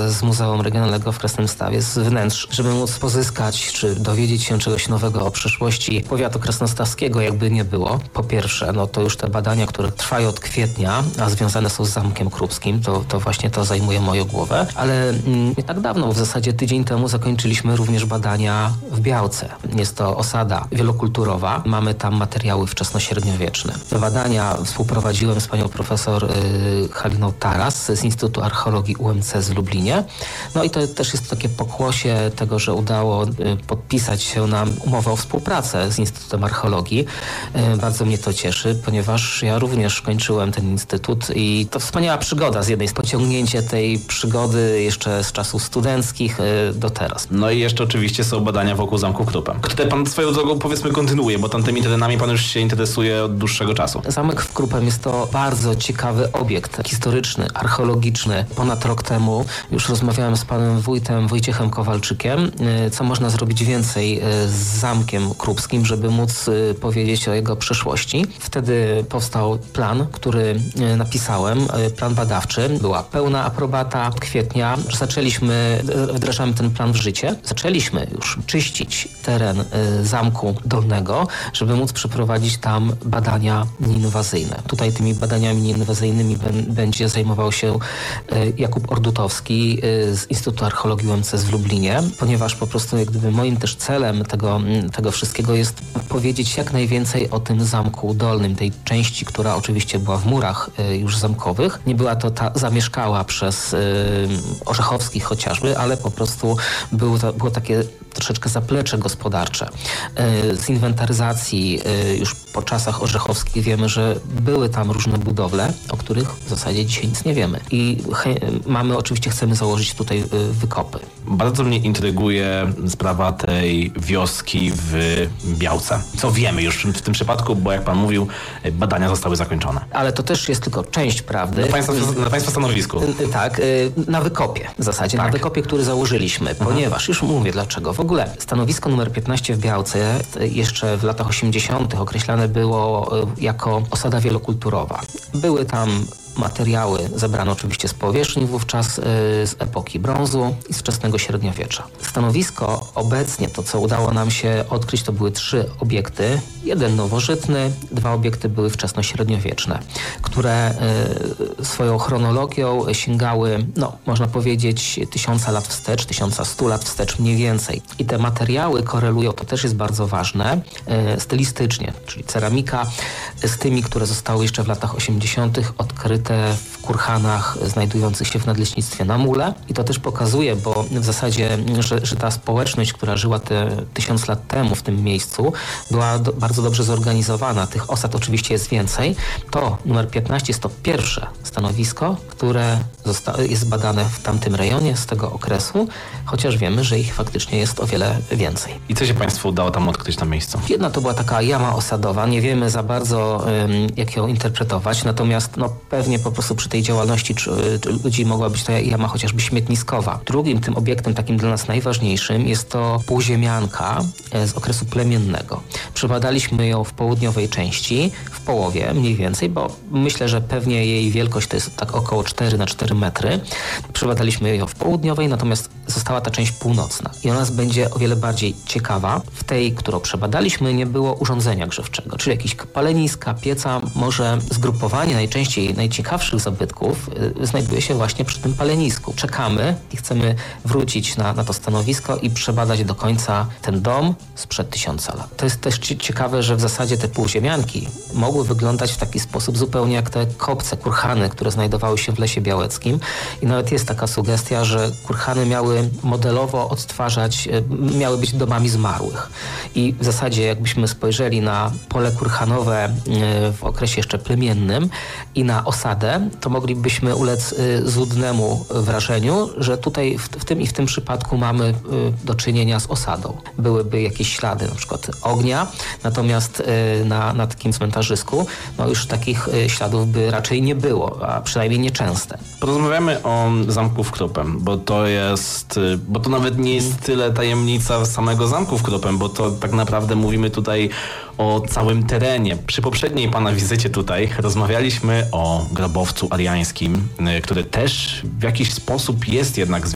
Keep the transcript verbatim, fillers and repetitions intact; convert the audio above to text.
z Muzeum Regionalnego w Krasnymstawie, z wnętrz, żeby móc pozyskać czy dowiedzieć się czegoś nowego o przeszłości powiatu krasnostawskiego, jakby nie było. Po pierwsze, no to już te badania, które trwają od kwietnia, a związane są z Zamkiem Krupskim, to, to właśnie to zajmuje moją głowę, ale mm, nie tak dawno, w zasadzie tydzień temu zakończyliśmy również badania w Białce. Jest to osada wielokulturowa. Mamy tam materiały wczesnośredniowieczne. Te badania współprowadziłem z panią profesor y, Haliną Taras z Instytutu Archeologii U M C w Lublinie. No i to też jest takie pokłosie tego, że udało y, podpisać się nam umowę o współpracę z Instytutem Archeologii. Y, bardzo mnie to cieszy, ponieważ ja również kończyłem ten instytut i to wspaniała przygoda z jednej strony, pociągnięcie tej przygody jeszcze z czasów studenckich y, do teraz. No i jeszcze oczywiście są badania wokół Zamku Krupem, które pan swoją drogą powiedzmy kontynuuje, bo tamtymi terenami pan już się interesuje od dłuższego czasu. Zamek w Krupem jest to bardzo ciekawy obiekt historyczny, archeologiczny. Ponad rok temu już rozmawiałem z panem wójtem Wojciechem Kowalczykiem, co można zrobić więcej z Zamkiem Krupskim, żeby móc powiedzieć o jego przeszłości. Wtedy powstał plan, który napisałem, plan badawczy. Była pełna aprobata kwietnia. Zaczęliśmy, wdrażamy ten plan w życie. Zaczęliśmy już czyścić teren Zamku Dolnego, żeby móc przeprowadzić tam badania nieinwazyjne. Tutaj tymi badaniami nieinwazyjnymi będzie zajmował się Jakub Ordutowski z Instytutu Archeologii U M C w Lublinie, ponieważ po prostu jak gdyby moim też celem tego, tego wszystkiego jest powiedzieć jak najwięcej o tym Zamku Dolnym, tej części, która oczywiście była w murach już zamkowych. Nie była to ta zamieszkała przez y, Orzechowskich chociażby, ale po prostu było, to, było takie troszeczkę zaplecze gospodarcze. Y, z inwentaryzacji y, już po czasach orzechowskich wiemy, że były tam różne budowle, o których w zasadzie dzisiaj nic nie wiemy. I mamy, oczywiście chcemy założyć tutaj y, wykopy. Bardzo mnie intryguje sprawa tej wioski w Białce. Co wiemy już w tym przypadku, bo jak pan mówił, badania zostały zakończone. Ale to też jest tylko część prawdy. Na państwa, na państwa stanowisku. Tak, na wykopie w zasadzie, tak. Na wykopie, który założyliśmy, Aha. ponieważ, już mówię dlaczego. W ogóle stanowisko numer piętnaście w Białce jeszcze w latach osiemdziesiątych określane było jako osada wielokulturowa. Były tam materiały zebrane oczywiście z powierzchni wówczas y, z epoki brązu i z wczesnego średniowiecza. Stanowisko obecnie, to co udało nam się odkryć, to były trzy obiekty. Jeden nowożytny, dwa obiekty były wczesnośredniowieczne, które y, swoją chronologią sięgały, no można powiedzieć, tysiąca lat wstecz, tysiąca stu lat wstecz mniej więcej. I te materiały korelują, to też jest bardzo ważne, y, stylistycznie, czyli ceramika z tymi, które zostały jeszcze w latach osiemdziesiątych odkryte w kurhanach znajdujących się w nadleśnictwie na Mule. I to też pokazuje, bo w zasadzie, że, że ta społeczność, która żyła te tysiąc lat temu w tym miejscu, była do, bardzo dobrze zorganizowana. Tych osad oczywiście jest więcej. To numer piętnaście jest to pierwsze stanowisko, które zosta- jest badane w tamtym rejonie z tego okresu, chociaż wiemy, że ich faktycznie jest o wiele więcej. I co się państwu udało tam odkryć na miejscu? Jedna to była taka jama osadowa. Nie wiemy za bardzo, um, jak ją interpretować, natomiast no, pewnie po prostu przy tej działalności czy, czy ludzi mogła być to jama chociażby śmietniskowa. Drugim tym obiektem takim dla nas najważniejszym jest to półziemianka z okresu plemiennego. Przebadaliśmy ją w południowej części, w połowie mniej więcej, bo myślę, że pewnie jej wielkość to jest tak około cztery na cztery metry. Przebadaliśmy ją w południowej, natomiast została ta część północna. I ona będzie o wiele bardziej ciekawa. W tej, którą przebadaliśmy, nie było urządzenia grzewczego, czyli jakieś paleniska, pieca, może zgrupowanie najczęściej najciekawszych zabytków y, znajduje się właśnie przy tym palenisku. Czekamy i chcemy wrócić na, na to stanowisko i przebadać do końca ten dom sprzed tysiąca lat. To jest też ciekawe, że w zasadzie te półziemianki mogły wyglądać w taki sposób zupełnie jak te kopce, kurhany, które znajdowały się w Lesie Białeckim. I nawet jest taka sugestia, że kurhany miały modelowo odtwarzać, y, miały być domami zmarłych. I w zasadzie jakbyśmy spojrzeli na pole kurhanowe y, w okresie jeszcze plemiennym i na osadę, to moglibyśmy ulec y, złudnemu wrażeniu, że tutaj w, w tym i w tym przypadku mamy y, do czynienia z osadą. Byłyby jakieś ślady, na przykład ognia, natomiast y, na, na takim cmentarzysku no już takich y, śladów by raczej nie było, a przynajmniej nieczęste. Porozmawiamy o Zamku w Krupem, bo to jest, bo to nawet nie jest tyle tajemnica samego Zamku w Krupem, bo to tak naprawdę mówimy tutaj o całym terenie. Przy poprzedniej pana wizycie tutaj rozmawialiśmy o grobowcu ariańskim, który też w jakiś sposób jest jednak